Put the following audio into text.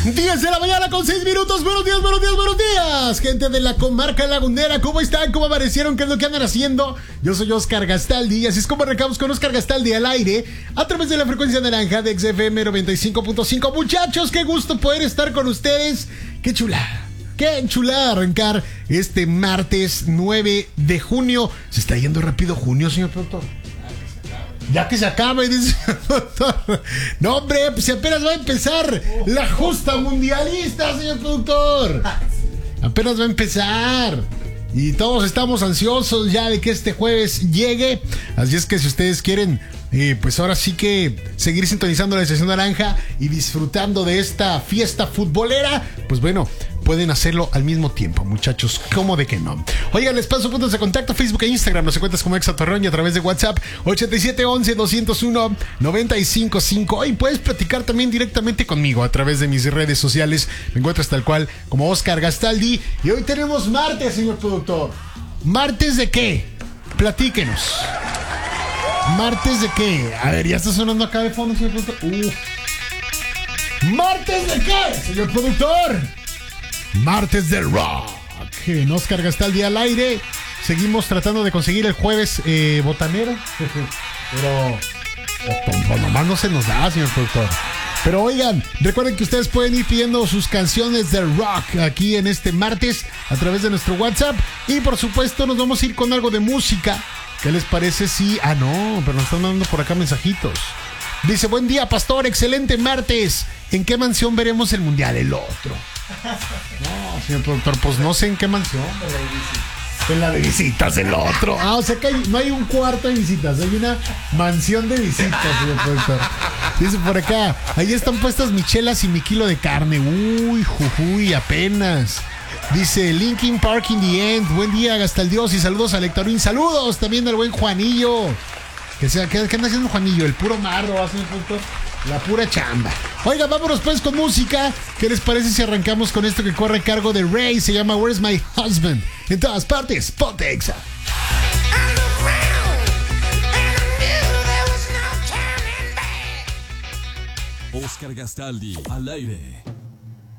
10 de la mañana con 6 minutos. Buenos días, buenos días, buenos días. Gente de la comarca lagunera, ¿cómo están? ¿Cómo amanecieron? ¿Qué es lo que andan haciendo? Yo soy Oscar Gastaldi y así es como arrancamos con Oscar Gastaldi al aire a través de la frecuencia naranja de XFM 95.5. Muchachos, qué gusto poder estar con ustedes. Qué chulada. Qué chulada arrancar este martes 9 de junio. Se está yendo rápido junio, señor productor. Ya que se acabe, dice el productor. No, hombre, pues apenas va a empezar la justa mundialista, señor productor. Apenas va a empezar. Y todos estamos ansiosos ya de que este jueves llegue. Así es que si ustedes quieren, pues ahora sí que seguir sintonizando la estación naranja y disfrutando de esta fiesta futbolera, pues bueno, pueden hacerlo al mismo tiempo, muchachos. ¿Cómo de que no? Oigan, les paso puntos de contacto: Facebook e Instagram. Nos encuentras como Exa Torreón y a través de WhatsApp 8711-201-955. Y puedes platicar también directamente conmigo a través de mis redes sociales. Me encuentras tal cual como Oscar Gastaldi. Y hoy tenemos martes, señor productor. ¿Martes de qué? Platíquenos. ¿Martes de qué? A ver, ya está sonando acá de fondo, señor productor. ¿Martes de qué, señor productor? Martes de rock. En Oscar Gastaldi al aire. Seguimos tratando de conseguir el jueves botanero. Pero nomás no se nos da, señor productor. Pero oigan, recuerden que ustedes pueden ir pidiendo sus canciones de rock aquí en este martes a través de nuestro WhatsApp. Y por supuesto nos vamos a ir con algo de música. ¿Qué les parece si... Ah, no, pero nos están dando por acá mensajitos. Dice: buen día, pastor, excelente martes. ¿En qué mansión veremos el mundial? El otro. No, señor productor, pues no sé en qué mansión. En la de visitas, el otro. Ah, o sea que no hay un cuarto de visitas, hay una mansión de visitas, señor productor. Dice por acá: ahí están puestas mi chelas y mi kilo de carne. Uy, jujuy, apenas. Dice Linkin Park in the end. Buen día, Gastaldios, y saludos a Lectorín. Saludos también al buen Juanillo. ¿Qué anda haciendo Juanillo? El puro marro, señor productor. La pura chamba. Oiga, vámonos pues con música. ¿Qué les parece si arrancamos con esto que corre a cargo de Ray? Se llama Where's My Husband. En todas partes, ponte Exa. Oscar Gastaldi al aire.